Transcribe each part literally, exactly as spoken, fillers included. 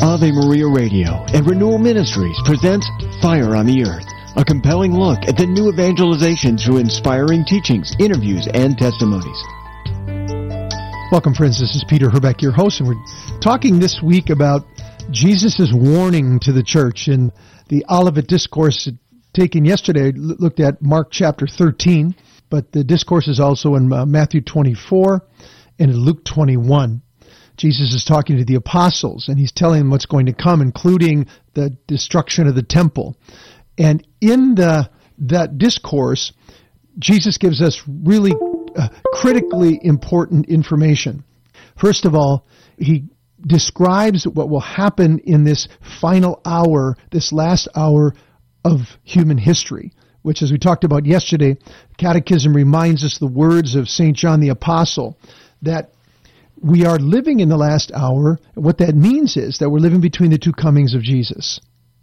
Ave Maria Radio and Renewal Ministries presents Fire on the Earth, a compelling look at the new evangelization through inspiring teachings, interviews, and testimonies. Welcome, friends. This is Peter Herbeck, your host, and we're talking this week about Jesus' warning to the church. In the Olivet Discourse taken yesterday, I looked at Mark chapter thirteen, but the discourse is also in uh, Matthew twenty-four and in Luke twenty-one. Jesus is talking to the apostles, and he's telling them what's going to come, including the destruction of the temple. And in the that discourse, Jesus gives us really uh, critically important information. First of all, he describes what will happen in this final hour, this last hour of human history, which, as we talked about yesterday, Catechism reminds us the words of Saint John the Apostle, that we are living in the last hour. What that means is that we're living between the two comings of Jesus.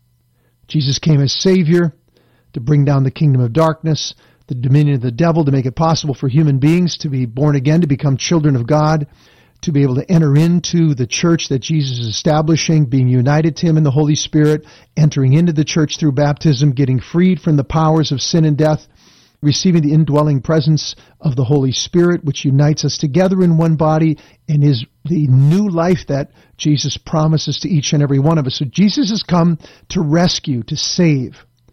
Jesus came as Savior to bring down the kingdom of darkness, the dominion of the devil, to make it possible for human beings to be born again, to become children of God, to be able to enter into the church that Jesus is establishing, being united to Him in the Holy Spirit, entering into the church through baptism, getting freed from the powers of sin and death, receiving the indwelling presence of the Holy Spirit, which unites us together in one body and is the new life that Jesus promises to each and every one of us. So Jesus has come to rescue, to save.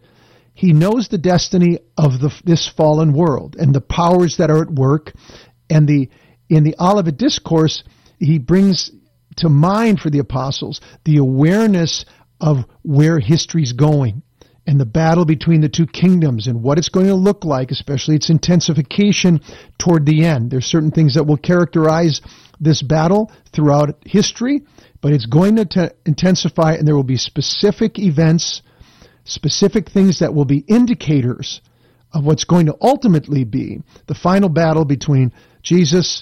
He knows the destiny of the, this fallen world and the powers that are at work. And the in the Olivet Discourse, he brings to mind for the apostles the awareness of where history's going, and the battle between the two kingdoms and what it's going to look like, especially its intensification toward the end. There's certain things that will characterize this battle throughout history, but it's going to t- intensify, and there will be specific events, specific things that will be indicators of what's going to ultimately be the final battle between Jesus,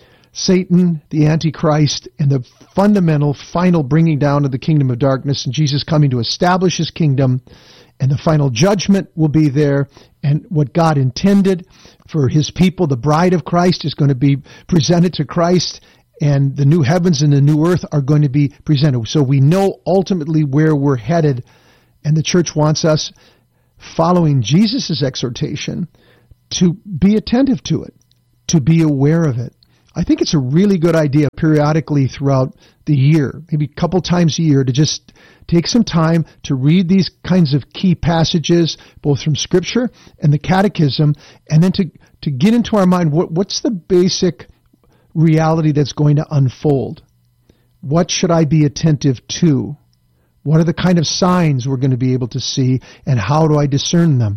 Satan, the Antichrist, and the fundamental, final bringing down of the kingdom of darkness, and Jesus coming to establish His kingdom. And the final judgment will be there, and what God intended for His people, the bride of Christ, is going to be presented to Christ, and the new heavens and the new earth are going to be presented. So we know ultimately where we're headed, and the church wants us, following Jesus' exhortation, to be attentive to it, to be aware of it. I think it's a really good idea periodically throughout the year, maybe a couple times a year, to just take some time to read these kinds of key passages, both from Scripture and the Catechism, and then to, to get into our mind, what, what's the basic reality that's going to unfold? What should I be attentive to? What are the kind of signs we're going to be able to see, and how do I discern them?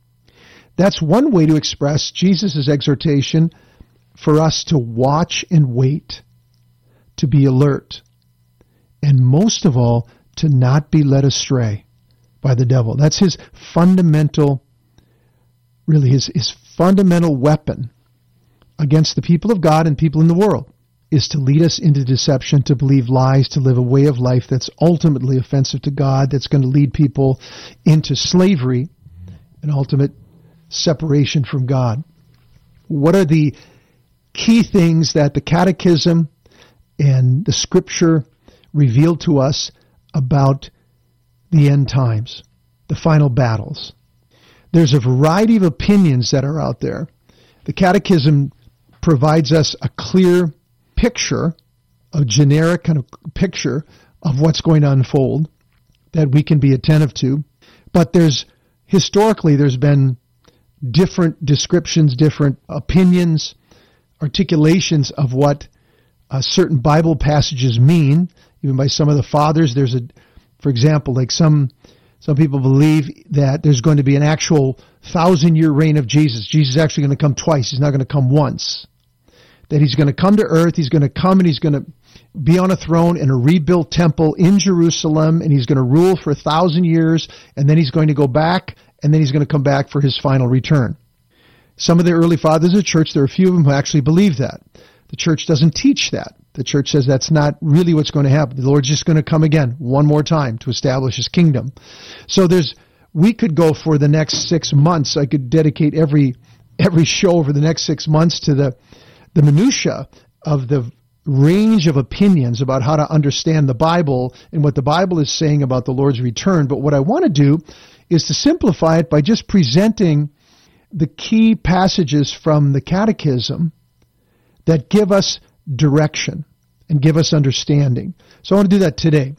That's one way to express Jesus' exhortation for us to watch and wait, to be alert, and most of all, to not be led astray by the devil. That's his fundamental, really his, his fundamental weapon against the people of God and people in the world, is to lead us into deception, to believe lies, to live a way of life that's ultimately offensive to God, that's going to lead people into slavery and ultimate separation from God. What are the key things that the Catechism and the Scripture reveal to us about the end times, the final battles? There's a variety of opinions that are out there. The Catechism provides us a clear picture, a generic kind of picture of what's going to unfold that we can be attentive to. But there's, historically, there's been different descriptions, different opinions, articulations of what uh, certain Bible passages mean. Even by some of the fathers, there's a, for example, like some some people believe that there's going to be an actual thousand-year reign of Jesus. Jesus is actually going to come twice. He's not going to come once. That He's going to come to earth, He's going to come and He's going to be on a throne in a rebuilt temple in Jerusalem, and He's going to rule for a thousand years, and then He's going to go back, and then He's going to come back for His final return. Some of the early fathers of the church, there are a few of them who actually believe that. The church doesn't teach that. The church says that's not really what's going to happen. The Lord's just going to come again one more time to establish His kingdom. So there's, we could go for the next six months. I could dedicate every every show over the next six months to the the minutia of the range of opinions about how to understand the Bible and what the Bible is saying about the Lord's return. But what I want to do is to simplify it by just presenting the key passages from the Catechism that give us direction and give us understanding. So I want to do that today.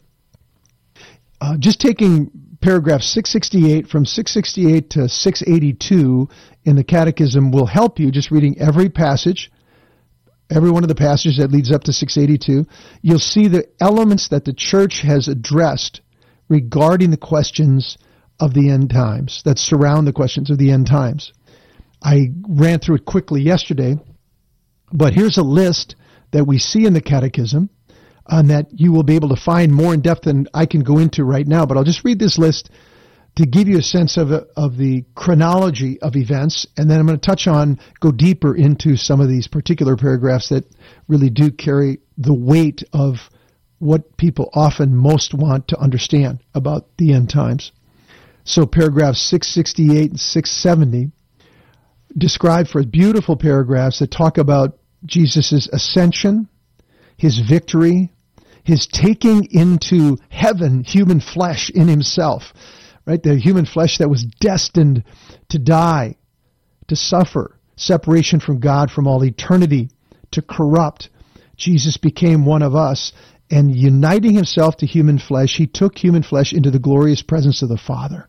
Uh, just taking paragraph six sixty-eight from six sixty-eight to six eighty-two in the Catechism will help you, just reading every passage, every one of the passages that leads up to six eighty-two. You'll see the elements that the Church has addressed regarding the questions of the end times, that surround the questions of the end times. I ran through it quickly yesterday, but here's a list that we see in the Catechism, and that you will be able to find more in depth than I can go into right now. But I'll just read this list to give you a sense of, of the chronology of events, and then I'm going to touch on, go deeper into some of these particular paragraphs that really do carry the weight of what people often most want to understand about the end times. So paragraphs six sixty-eight and six seventy describe for beautiful paragraphs that talk about Jesus' ascension, his victory, his taking into heaven human flesh in himself, right? The human flesh that was destined to die, to suffer, separation from God from all eternity, to corrupt. Jesus became one of us, and uniting himself to human flesh, he took human flesh into the glorious presence of the Father.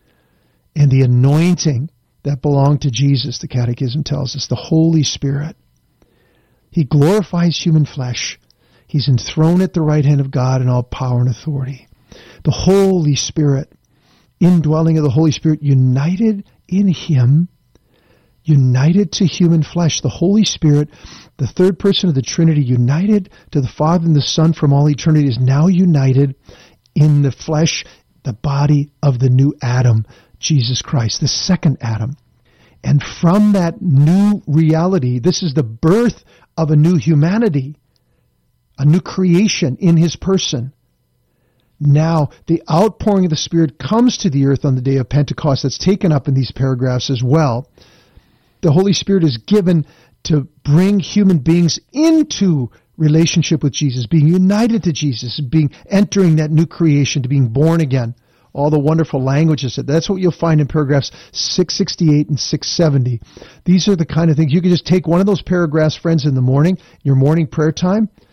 And the anointing that belonged to Jesus, the Catechism tells us, the Holy Spirit. He glorifies human flesh. He's enthroned at the right hand of God in all power and authority. The Holy Spirit, indwelling of the Holy Spirit, united in him, united to human flesh. The Holy Spirit, the third person of the Trinity, united to the Father and the Son from all eternity, is now united in the flesh, the body of the new Adam, Jesus Christ, the second Adam. And from that new reality, this is the birth of a new humanity, a new creation in his person. Now, the outpouring of the Spirit comes to the earth on the day of Pentecost. That's taken up in these paragraphs as well. The Holy Spirit is given to bring human beings into relationship with Jesus, being united to Jesus, being entering that new creation, to being born again. All the wonderful languages. That's what you'll find in paragraphs six sixty-eight and six seventy. These are the kind of things, you can just take one of those paragraphs, friends, in the morning, your morning prayer time,